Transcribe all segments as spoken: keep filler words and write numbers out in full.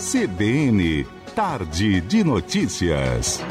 C B N, Tarde de Notícias.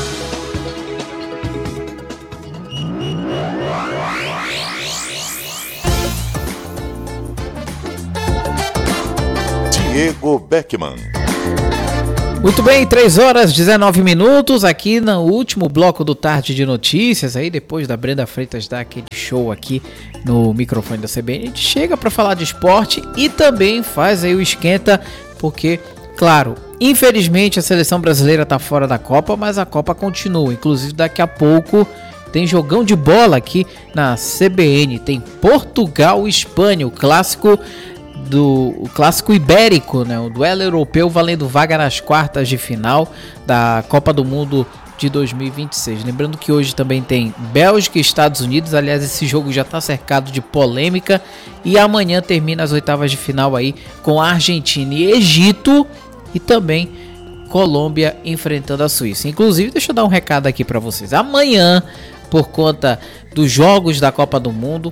Diego Beckman. Muito bem, três horas e dezenove minutos aqui no último bloco do Tarde de Notícias, aí depois da Brenda Freitas dar aquele show aqui no microfone da C B N, a gente chega para falar de esporte e também faz aí o esquenta, porque, claro, infelizmente a seleção brasileira tá fora da Copa, mas a Copa continua, inclusive daqui a pouco tem jogão de bola aqui na C B N, tem Portugal e Espanha, o clássico do o clássico ibérico, né? O duelo europeu valendo vaga nas quartas de final da Copa do Mundo de dois mil e vinte e seis. Lembrando que hoje também tem Bélgica e Estados Unidos. Aliás, esse jogo já está cercado de polêmica. E amanhã termina as oitavas de final aí com Argentina e Egito. E também Colômbia enfrentando a Suíça. Inclusive, deixa eu dar um recado aqui para vocês. Amanhã, por conta dos jogos da Copa do Mundo,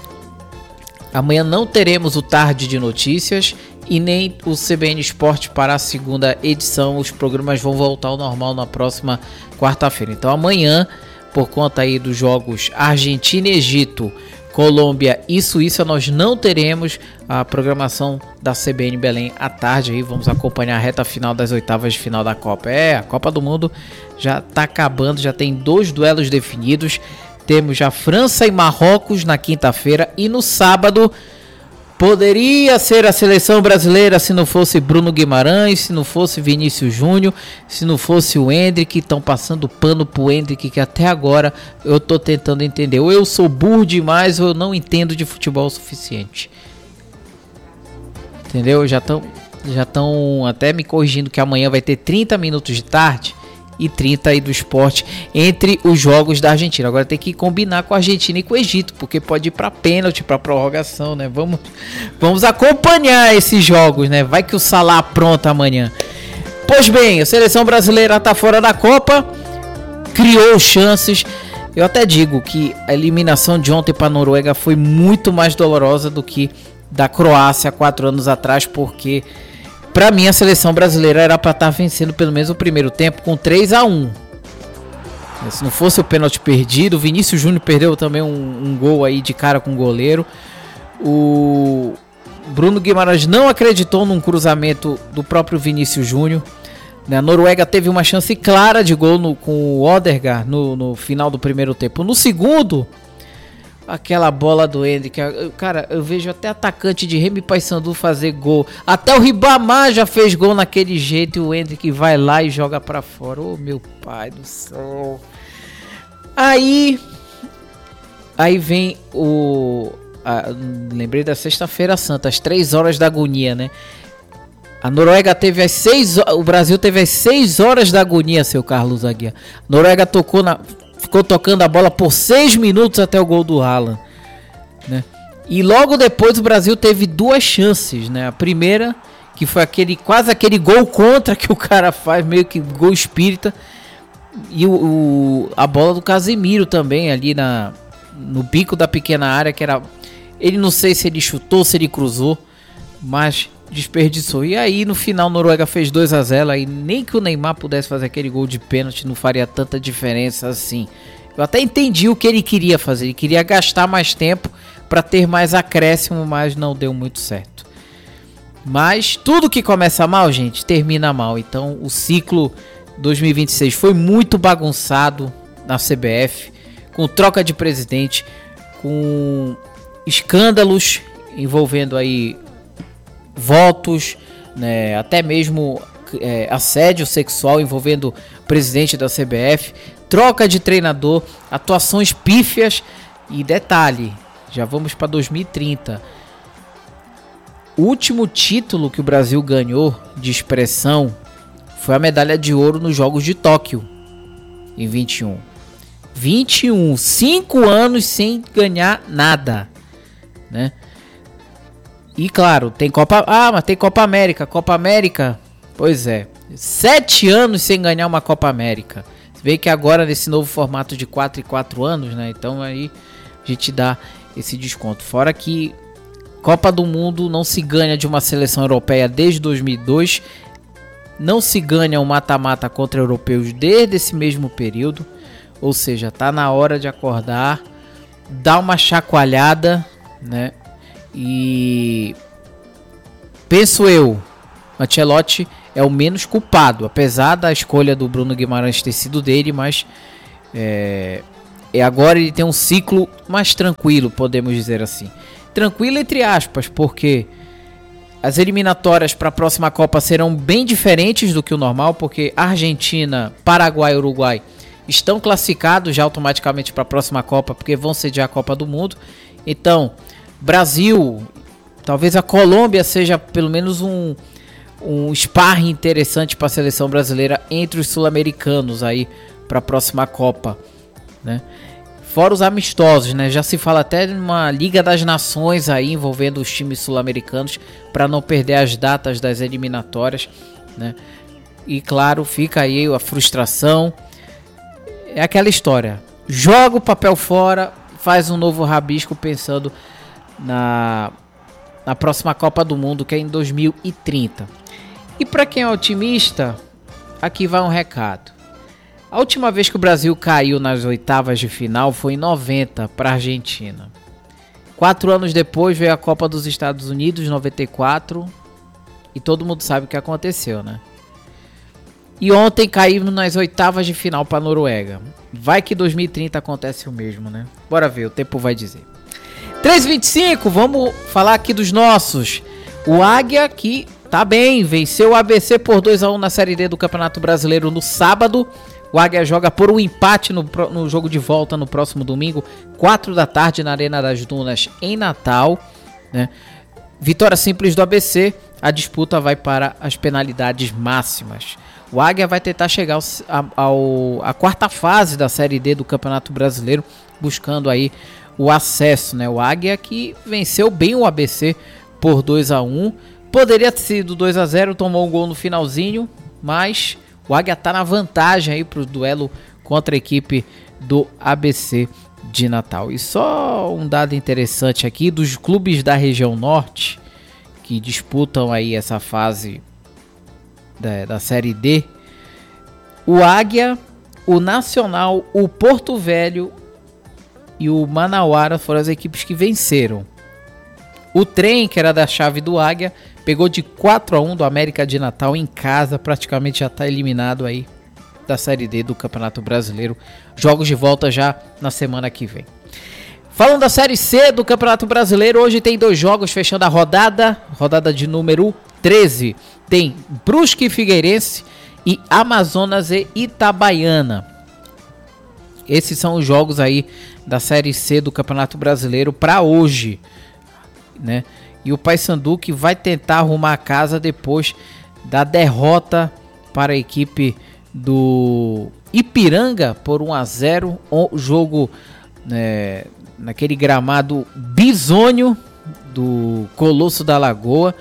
amanhã não teremos o Tarde de Notícias e nem o C B N Esporte para a segunda edição. Os programas vão voltar ao normal na próxima quarta-feira. Então amanhã, por conta aí dos jogos Argentina e Egito, Colômbia e Suíça, nós não teremos a programação da C B N Belém à tarde. Aí vamos acompanhar a reta final das oitavas de final da Copa. É, a Copa do Mundo já está acabando, já tem dois duelos definidos. Temos já França e Marrocos na quinta-feira e no sábado poderia ser a seleção brasileira se não fosse Bruno Guimarães, se não fosse Vinícius Júnior, se não fosse o Endrick. Estão passando pano pro Endrick, que até agora eu tô tentando entender. Ou eu sou burro demais ou eu não entendo de futebol o suficiente. Entendeu? Já estão já estão até me corrigindo que amanhã vai ter trinta minutos de tarde e trinta aí do esporte entre os jogos da Argentina. Agora tem que combinar com a Argentina e com o Egito, porque pode ir para pênalti, para prorrogação, né? Vamos, vamos acompanhar esses jogos, né? Vai que o Salah apronta amanhã. Pois bem, a seleção brasileira tá fora da Copa, criou chances. Eu até digo que a eliminação de ontem para a Noruega foi muito mais dolorosa do que da Croácia quatro anos atrás, porque pra mim a seleção brasileira era pra estar vencendo pelo menos o primeiro tempo com três a um. Se não fosse o pênalti perdido, o Vinícius Júnior perdeu também um, um gol aí de cara com o goleiro. O Bruno Guimarães não acreditou num cruzamento do próprio Vinícius Júnior. A Noruega teve uma chance clara de gol no, com o Odegaard no, no final do primeiro tempo. No segundo, aquela bola do Endrick, cara, eu vejo até atacante de Remy Paysandu fazer gol. Até o Ribamar já fez gol naquele jeito e o Endrick vai lá e joga pra fora. Ô, meu pai do céu. Aí, aí vem o... A, lembrei da Sexta-feira Santa, às três horas da agonia, né? A Noruega teve as seis... O Brasil teve as seis horas da agonia, seu Carlos Aguiar. A Noruega tocou na... Ficou tocando a bola por seis minutos até o gol do Haaland, né? E logo depois o Brasil teve duas chances, né? A primeira, que foi aquele, quase aquele gol contra que o cara faz, meio que gol espírita. E o, o, a bola do Casemiro também, ali na, no bico da pequena área, que era... Ele não sei se ele chutou, se ele cruzou, mas desperdiçou. E aí no final a Noruega fez dois a zero, e nem que o Neymar pudesse fazer aquele gol de pênalti não faria tanta diferença assim. Eu até entendi o que ele queria fazer, ele queria gastar mais tempo para ter mais acréscimo, mas não deu muito certo. Mas tudo que começa mal, gente, termina mal. Então o ciclo dois mil e vinte e seis foi muito bagunçado na C B F, com troca de presidente, com escândalos envolvendo aí votos, né, até mesmo é, assédio sexual envolvendo o presidente da C B F, troca de treinador, atuações pífias e detalhe, já vamos para dois mil e trinta. O último título que o Brasil ganhou de expressão foi a medalha de ouro nos Jogos de Tóquio em vinte e um. vinte e um, cinco anos sem ganhar nada, né? E claro, tem Copa... Ah, mas tem Copa América. Copa América, pois é. Sete anos sem ganhar uma Copa América. Você vê que agora nesse novo formato de quatro e quatro anos, né? Então aí a gente dá esse desconto. Fora que Copa do Mundo não se ganha de uma seleção europeia desde dois mil e dois. Não se ganha um mata-mata contra europeus desde esse mesmo período. Ou seja, tá na hora de acordar, dar uma chacoalhada, né? E penso eu, Ancelotti é o menos culpado, apesar da escolha do Bruno Guimarães ter sido dele, mas é, é agora ele tem um ciclo mais tranquilo, podemos dizer assim. Tranquilo entre aspas, porque as eliminatórias para a próxima Copa serão bem diferentes do que o normal, porque Argentina, Paraguai e Uruguai estão classificados já automaticamente para a próxima Copa, porque vão sediar a Copa do Mundo. Então, Brasil, talvez a Colômbia seja pelo menos um, um sparring interessante para a seleção brasileira entre os sul-americanos aí para a próxima Copa, né? Fora os amistosos, né? Já se fala até de uma Liga das Nações aí envolvendo os times sul-americanos para não perder as datas das eliminatórias, né? E claro, fica aí a frustração. É aquela história. Joga o papel fora, faz um novo rabisco pensando na, na próxima Copa do Mundo, que é em dois mil e trinta. E para quem é otimista, aqui vai um recado. A última vez que o Brasil caiu nas oitavas de final foi em noventa para a Argentina. Quatro anos depois veio a Copa dos Estados Unidos, noventa e quatro. E todo mundo sabe o que aconteceu, né? E ontem caímos nas oitavas de final para a Noruega. Vai que dois mil e trinta acontece o mesmo, né? Bora ver, o tempo vai dizer. três e vinte e cinco, vamos falar aqui dos nossos. O Águia, que tá bem, venceu o A B C por dois a um na Série D do Campeonato Brasileiro no sábado. O Águia joga por um empate no, no jogo de volta no próximo domingo, quatro da tarde, na Arena das Dunas, em Natal, né? Vitória simples do A B C, a disputa vai para as penalidades máximas. O Águia vai tentar chegar ao, ao, à quarta fase da Série D do Campeonato Brasileiro, buscando aí o acesso, né? O Águia que venceu bem o A B C por dois a um. Poderia ter sido dois a zero, tomou um gol no finalzinho, mas o Águia está na vantagem aí para o duelo contra a equipe do A B C de Natal. E só um dado interessante aqui dos clubes da região norte que disputam aí essa fase Da, da Série D, o Águia, o Nacional, o Porto Velho e o Manauara foram as equipes que venceram. O Trem, que era da chave do Águia, pegou de quatro a um do América de Natal em casa, praticamente já está eliminado aí da Série D do Campeonato Brasileiro. Jogos de volta já na semana que vem. Falando da Série C do Campeonato Brasileiro, hoje tem dois jogos fechando a rodada, rodada de número treze. Tem Brusque e Figueirense e Amazonas e Itabaiana. Esses são os jogos aí da Série C do Campeonato Brasileiro para hoje, né? E o Paysandu que vai tentar arrumar a casa depois da derrota para a equipe do Ipiranga por um a zero. O jogo, né, naquele gramado bizonho do Colosso da Lagoa.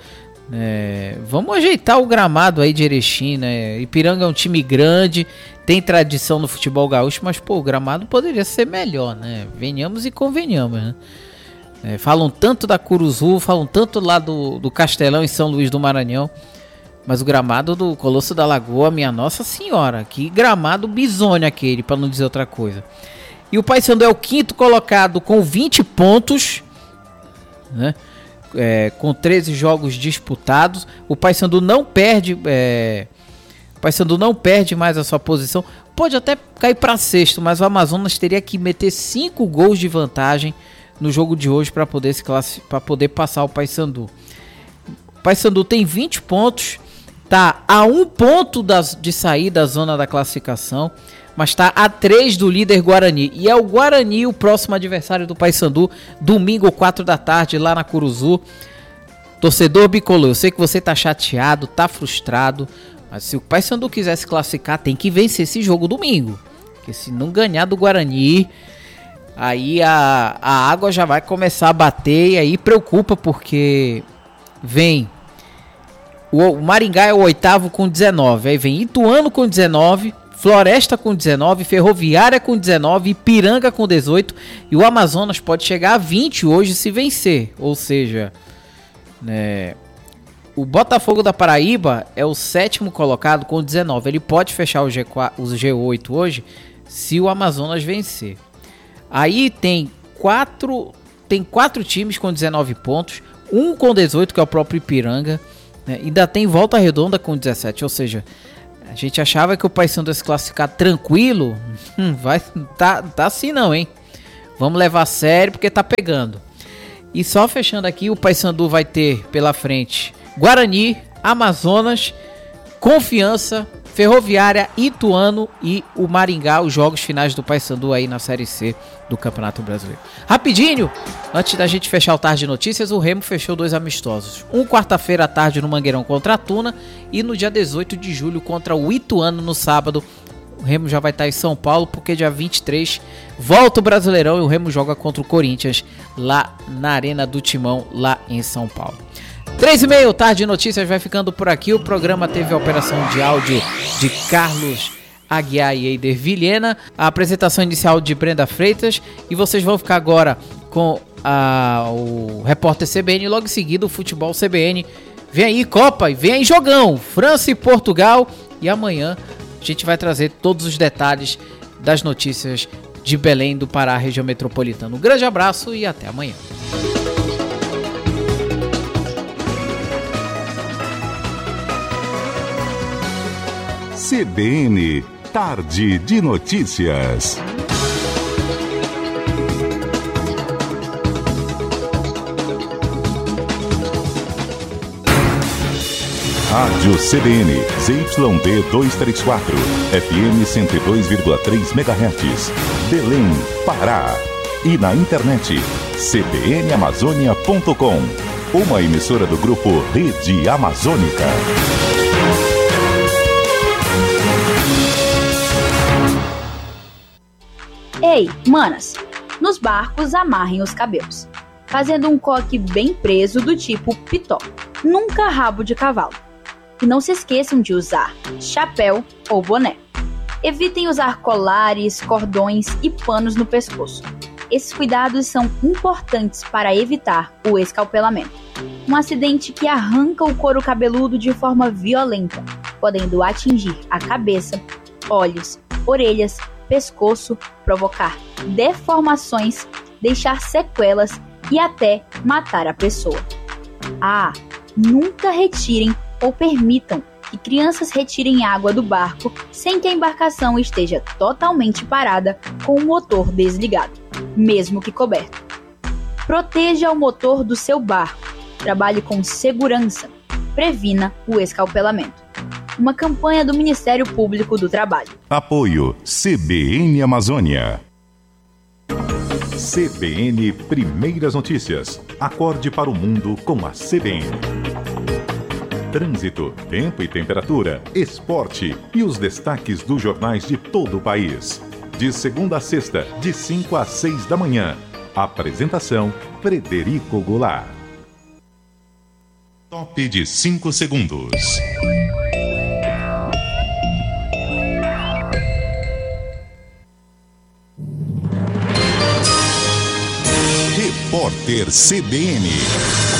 É, vamos ajeitar o gramado aí de Erechim, né? Ipiranga é um time grande, tem tradição no futebol gaúcho, mas pô, o gramado poderia ser melhor, né? Venhamos e convenhamos, né? É, falam tanto da Curuzu, falam tanto lá do, do Castelão em São Luís do Maranhão, mas o gramado do Colosso da Lagoa, minha Nossa Senhora, que gramado bizonho aquele, para não dizer outra coisa. E o Paysandu é o quinto colocado com vinte pontos, né? É, com treze jogos disputados. O Paysandu não perde é, o Paysandu não perde mais a sua posição. Pode até cair para sexto, mas o Amazonas teria que meter cinco gols de vantagem no jogo de hoje para poder se para poder passar o Paysandu. O Paysandu tem vinte pontos, tá a um ponto das, de sair da zona da classificação, mas está a três do líder Guarani. E é o Guarani o próximo adversário do Paysandu, domingo, quatro da tarde, lá na Curuzu. Torcedor bicolor, eu sei que você tá chateado, tá frustrado, mas se o Paysandu quiser se classificar, tem que vencer esse jogo domingo. Porque se não ganhar do Guarani, aí a, a água já vai começar a bater e aí preocupa, porque vem... O Maringá é o oitavo com dezenove, aí vem Ituano com dezenove... Floresta com dezenove, Ferroviária com dezenove, Ipiranga com dezoito e o Amazonas pode chegar a vinte hoje se vencer. Ou seja, né, O Botafogo da Paraíba é o sétimo colocado com dezenove. Ele pode fechar o G quatro, o G oito hoje se o Amazonas vencer. Aí tem quatro, tem quatro times com dezenove pontos, um com dezoito, que é o próprio Ipiranga, né? Ainda tem Volta Redonda com dezessete, ou seja, a gente achava que o Paysandu ia se classificar tranquilo, hum, vai, tá, tá assim não, hein? Vamos levar a sério porque tá pegando. E só fechando aqui, o Paysandu vai ter pela frente Guarani, Amazonas, Confiança, Ferroviária, Ituano e o Maringá, os jogos finais do Paysandu aí na Série C do Campeonato Brasileiro. Rapidinho, antes da gente fechar o Tarde de Notícias, o Remo fechou dois amistosos. Um quarta-feira à tarde no Mangueirão contra a Tuna e no dia dezoito de julho contra o Ituano no sábado. O Remo já vai estar em São Paulo porque dia vinte e três volta o Brasileirão e o Remo joga contra o Corinthians lá na Arena do Timão, lá em São Paulo. três e meia, Tarde de Notícias vai ficando por aqui. O programa teve a operação de áudio de Carlos Aguiar e Eider Vilhena, a apresentação inicial de Brenda Freitas, e vocês vão ficar agora com a, o repórter C B N, logo em seguida o Futebol C B N. Vem aí Copa e vem aí jogão, França e Portugal, e amanhã a gente vai trazer todos os detalhes das notícias de Belém do Pará, região metropolitana. Um grande abraço e até amanhã. C B N, Tarde de Notícias. Rádio C B N, Z Y B duzentos e trinta e quatro, F M cento e dois vírgula três megahertz, Belém, Pará. E na internet, c b n amazônia ponto com, uma emissora do grupo Rede Amazônica. Ei, manas, nos barcos amarrem os cabelos, fazendo um coque bem preso do tipo pitó, nunca rabo de cavalo. E não se esqueçam de usar chapéu ou boné. Evitem usar colares, cordões e panos no pescoço. Esses cuidados são importantes para evitar o escalpelamento, um acidente que arranca o couro cabeludo de forma violenta, podendo atingir a cabeça, olhos, orelhas, pescoço, provocar deformações, deixar sequelas e até matar a pessoa. Ah, nunca retirem ou permitam que crianças retirem água do barco sem que a embarcação esteja totalmente parada com o motor desligado, mesmo que coberto. Proteja o motor do seu barco, trabalhe com segurança, previna o escalpelamento. Uma campanha do Ministério Público do Trabalho. Apoio C B N Amazônia. C B N Primeiras Notícias. Acorde para o mundo com a C B N. Trânsito, tempo e temperatura, esporte e os destaques dos jornais de todo o país. De segunda a sexta, de cinco às seis da manhã. Apresentação, Frederico Goulart. Top de cinco segundos. Repórter C B N.